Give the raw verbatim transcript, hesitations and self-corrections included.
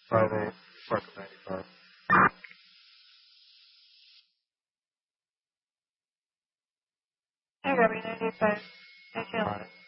five eight, Park ninety-five. Hey, Robbie, ninety-five. Nice and loud.